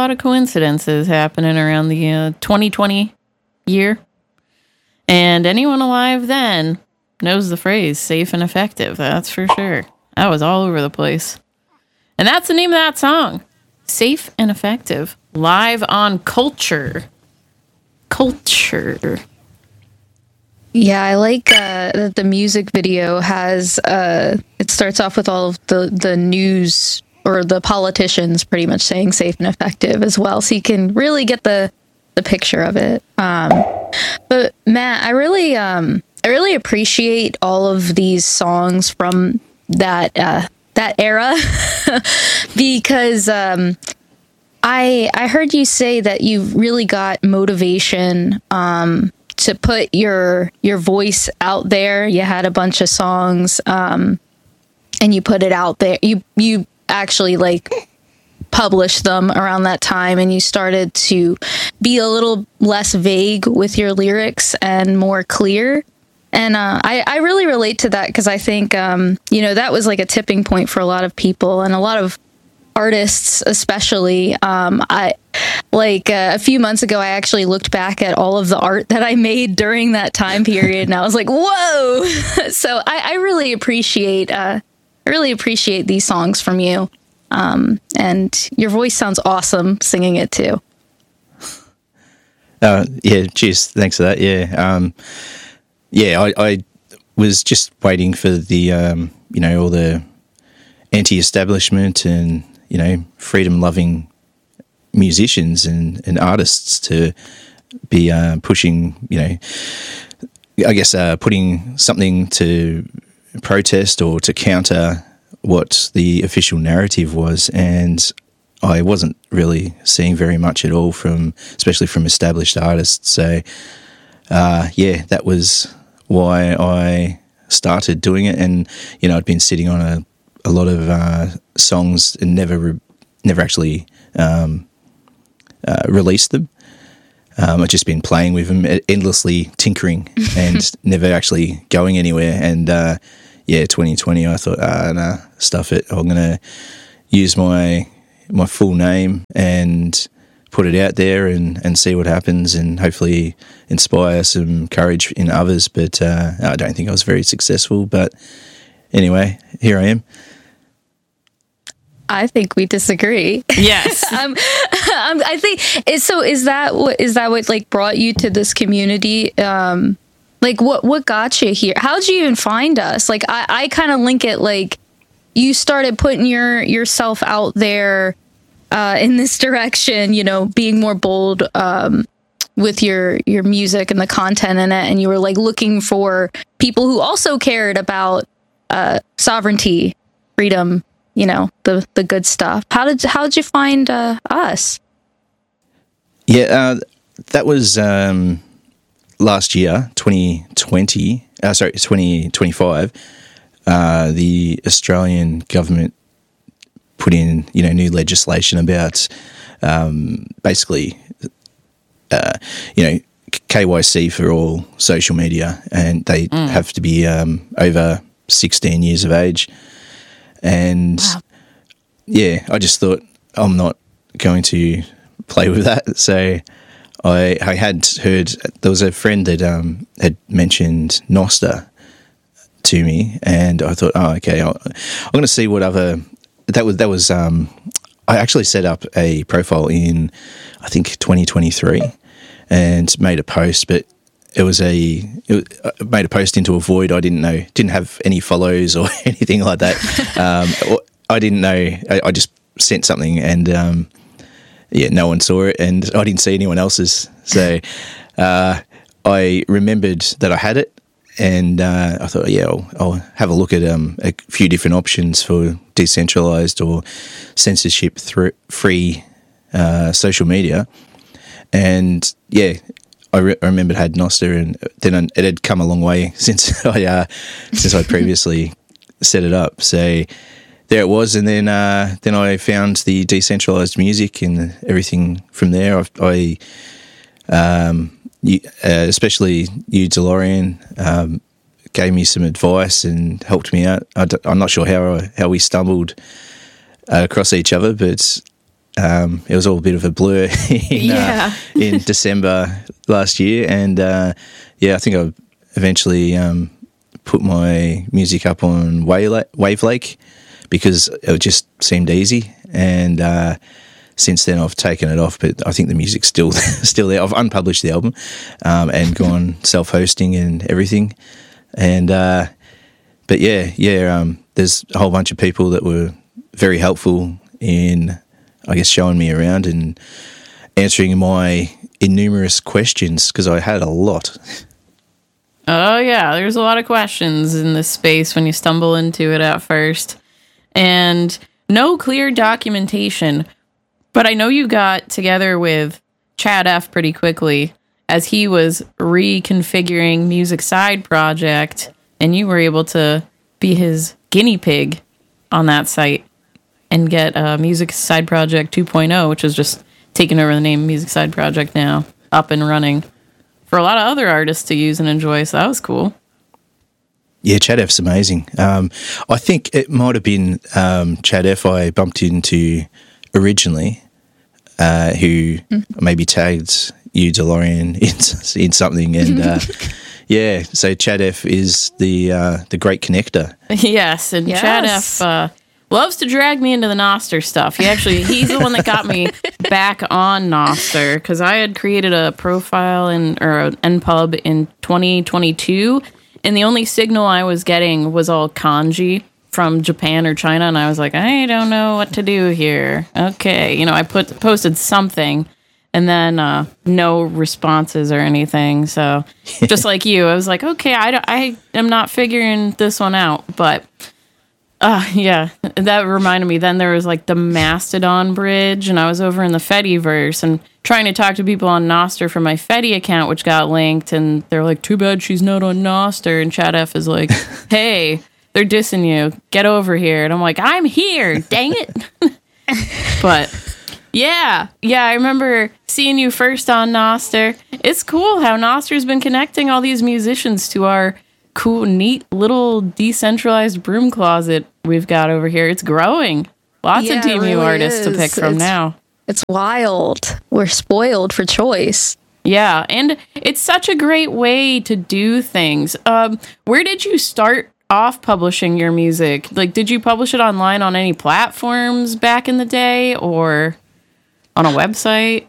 lot of coincidences happening around the 2020 year. And anyone alive then knows the phrase safe and effective. That's for sure. That was all over the place. And that's the name of that song. Safe and Effective. Live on Culture. Culture. Yeah, I like that the music video has, it starts off with all of the news or the politicians pretty much saying safe and effective as well. So you can really get the picture of it. But Matt, I really appreciate all of these songs from that era because I heard you say that you really got motivation to put your voice out there. You had a bunch of songs and you put it out there. You actually like published them around that time, and you started to be a little less vague with your lyrics and more clear. And I really relate to that because I think, that was like a tipping point for a lot of people and a lot of artists, especially. A few months ago, I actually looked back at all of the art that I made during that time period, and I was like, whoa! So I really appreciate these songs from you. And your voice sounds awesome singing it too. Cheers. Thanks for that. I was just waiting for the, all the anti-establishment and, freedom-loving musicians and artists to be pushing, putting something to protest or to counter what the official narrative was, and I wasn't really seeing very much at all especially from established artists. So, that was why I started doing it. And I'd been sitting on a lot of songs and never actually released them. I'd just been playing with them, endlessly tinkering, and never actually going anywhere. And 2020, I thought, nah, stuff it. I'm going to use my full name and put it out there and see what happens, and hopefully inspire some courage in others. But I don't think I was very successful. But anyway, here I am. I think we disagree. Yes. I think so. Is that what like brought you to this community? Like what got you here? How'd you even find us? Like I kind of link it like you started putting yourself out there in this direction, being more bold with your music and the content in it, and you were like looking for people who also cared about sovereignty, freedom, the good stuff. How did you find us? Yeah, that was last year, 2025. The Australian government put in, new legislation about basically, KYC for all social media, and they have to be over 16 years of age. And wow. I just thought I'm not going to play with that. So I had heard there was a friend that had mentioned Nostr to me, and I thought, I'm going to see what other that was. I actually set up a profile in, I think, 2023, and made a post, but I made a post into a void. I didn't have any follows or anything like that. I didn't know. I just sent something, and no one saw it, and I didn't see anyone else's. So I remembered that I had it, and I thought, I'll have a look at a few different options for decentralized or censorship-free social media. And I remembered I had Nostr, and then it had come a long way since I previously set it up. So there it was, and then I found the decentralized music and everything from there. Especially you, DeLorean, gave me some advice and helped me out. I'm not sure how we stumbled across each other, but It was all a bit of a blur in December last year, and I think I eventually put my music up on Wavelake because it just seemed easy, and since then I've taken it off, but I think the music's still there. I've unpublished the album and gone self-hosting and everything, and but there's a whole bunch of people that were very helpful in, I guess, showing me around and answering my innumerous questions, because I had a lot. Oh, yeah, there's a lot of questions in this space when you stumble into it at first. And no clear documentation. But I know you got together with Chad F. pretty quickly as he was reconfiguring Music Side Project, and you were able to be his guinea pig on that site and get Music Side Project 2.0, which is just taking over the name Music Side Project now, up and running for a lot of other artists to use and enjoy. So that was cool. Yeah, Chad F's amazing. I think it might have been Chad F I bumped into originally, who maybe tagged you, DeLorean, in something, and so Chad F is the great connector. Yes, and Yes. Chad F loves to drag me into the Noster stuff. He's the one that got me back on Noster, because I had created a profile or an NPub in 2022, and the only signal I was getting was all kanji from Japan or China, and I was like, I don't know what to do here. Okay, I posted something, and then no responses or anything. So just like you, I was like, okay, I am not figuring this one out, but. That reminded me. Then there was like the Mastodon bridge, and I was over in the Fediverse and trying to talk to people on Noster from my Fedi account, which got linked, and they're like, too bad she's not on Noster. And Chad F is like, hey, they're dissing you. Get over here. And I'm like, I'm here. Dang it. But yeah, I remember seeing you first on Noster. It's cool how Noster's been connecting all these musicians to our cool, neat little decentralized broom closet we've got over here. It's growing. Lots of DMU really artists to pick from now. It's wild. We're spoiled for choice. Yeah, and it's such a great way to do things. Where did you start off publishing your music? Like, did you publish it online on any platforms back in the day, or on a website?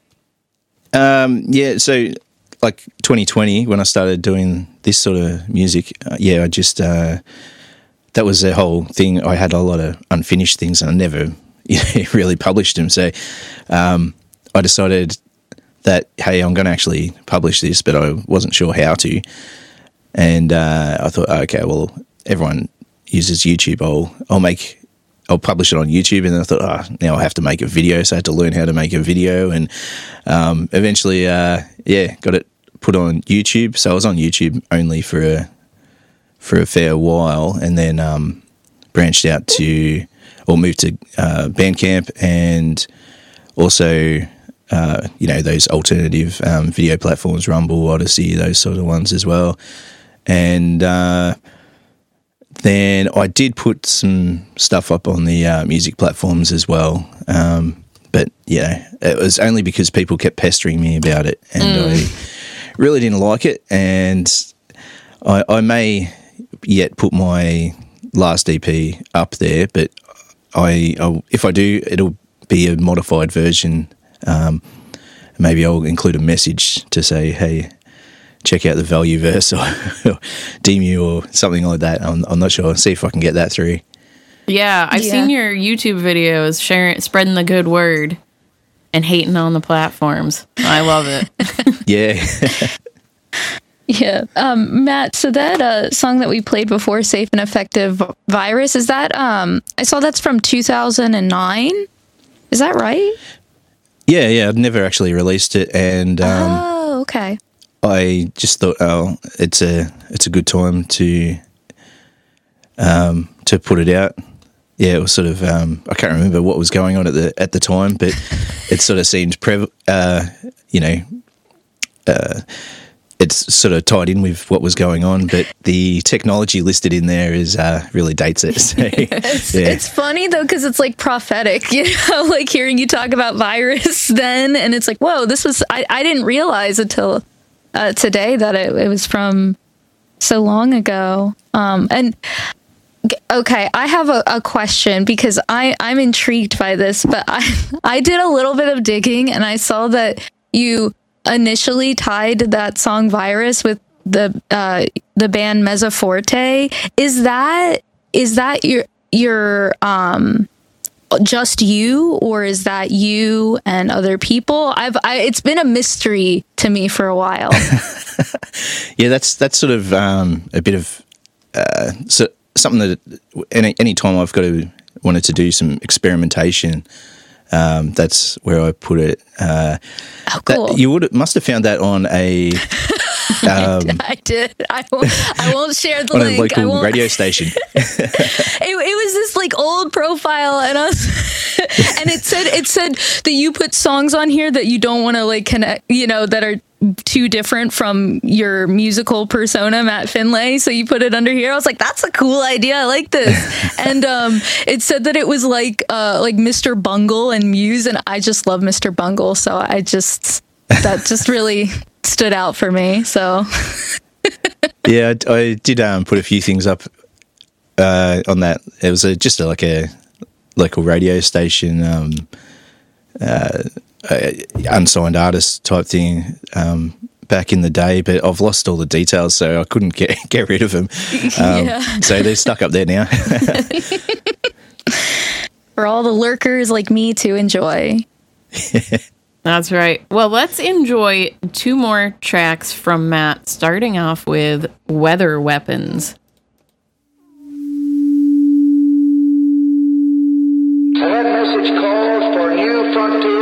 So like 2020, when I started doing this sort of music, I just that was the whole thing. I had a lot of unfinished things, and I never really published them. So I decided that, hey, I'm going to actually publish this, but I wasn't sure how to. And I thought, okay, well, everyone uses YouTube. I'll publish it on YouTube. And then I thought, now I have to make a video. So I had to learn how to make a video, and eventually, got it put on YouTube. So I was on YouTube only for a fair while, and then branched out to, or moved to Bandcamp, and also those alternative video platforms, Rumble, Odyssey, those sort of ones as well. And then I did put some stuff up on the music platforms as well. But it was only because people kept pestering me about it, and I really didn't like it. And I may yet put my last EP up there, but if I do, it'll be a modified version. Maybe I'll include a message to say, hey, check out the Value Verse or DMU or something like that. I'm not sure. See if I can get that through. Yeah, I've seen your YouTube videos spreading the good word and hating on the platforms. I love it. Yeah. Yeah. Matt, so that song that we played before, Safe and Effective Virus, is that, I saw that's from 2009. Is that right? Yeah. I've never actually released it. And okay. I just thought, it's a good time to put it out. Yeah, it was sort of, I can't remember what was going on at the time, but it sort of seemed, it's sort of tied in with what was going on, but the technology listed in there is really dates it. So, It's funny though, because it's like prophetic, like hearing you talk about virus then, and it's like, whoa, this was, I didn't realize until today that it was from so long ago. And okay, I have a question, because I'm intrigued by this, but I did a little bit of digging and I saw that you initially tied that song "Virus" with the band Mezzoforte. Is that your just you, or is that you and other people? It's been a mystery to me for a while. Yeah, that's sort of a bit of something that any time I've wanted to do some experimentation. That's where I put it. Cool. You must have found that on a. I did. I won't share the on link. a local radio station. It was this like old profile, and and it said that you put songs on here that you don't want to like connect, that are too different from your musical persona, Matt Finlay. So you put it under here. I was like, that's a cool idea. I like this. And it said that it was like Mr. Bungle and Muse, and I just love Mr. Bungle. So that just really stood out for me. So yeah, I did put a few things up on that. It was just like a local radio station, unsigned artist type thing back in the day, but I've lost all the details, so I couldn't get rid of them. So they're stuck up there now. For all the lurkers like me to enjoy. That's right. Well, let's enjoy 2 more tracks from Matt, starting off with Weather Weapons. That message calls for new frontiers.